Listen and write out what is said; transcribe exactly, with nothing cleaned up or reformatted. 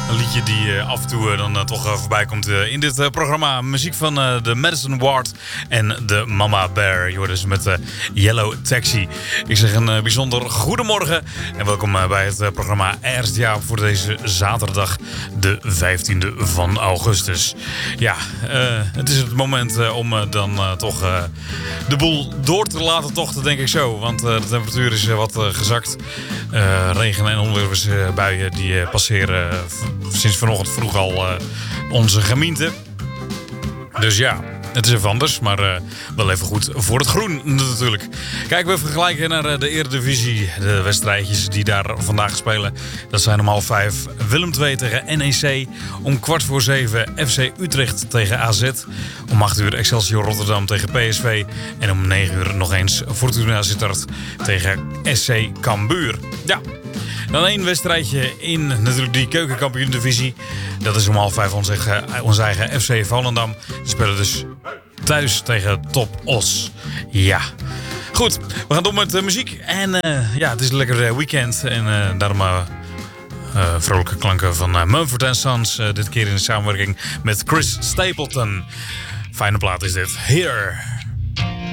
Een liedje die uh, af en toe uh, dan uh, toch uh, voorbij komt uh, in dit uh, programma. Muziek van uh, de Madison Ward en de Mama Bear. Je hoort dus met uh, Yellow Taxi. Ik zeg een uh, bijzonder goedemorgen en welkom uh, bij het uh, programma Eerste Jaar voor deze zaterdag, de vijftiende van augustus. Ja, uh, het is het moment uh, om uh, dan uh, toch uh, de boel door te laten tochten, denk ik zo. Want uh, de temperatuur is uh, wat uh, gezakt. Uh, regen en onweersbuien die uh, passeren uh, v- sinds vanochtend vroeg al uh, onze gemeente. Dus ja, het is even anders, maar uh, wel even goed voor het groen natuurlijk. Kijk, we vergelijken naar uh, de Eredivisie. De wedstrijdjes die daar vandaag spelen. Dat zijn om half vijf Willem twee tegen N E C. Om kwart voor zeven F C Utrecht tegen A Z. Om acht uur Excelsior Rotterdam tegen P S V. En om negen uur nog eens Fortuna Sittard tegen S C Cambuur. Ja. Dan één wedstrijdje in natuurlijk die keukenkampioen-divisie. Dat is om half vijf onze, onze eigen F C Volendam. Die spelen dus thuis tegen Top Os. Ja. Goed, we gaan door met uh, muziek. En uh, ja, het is een lekker uh, weekend. En uh, daarom uh, uh, vrolijke klanken van uh, Mumford and Sons. Uh, dit keer in de samenwerking met Chris Stapleton. Fijne plaat is dit. Here.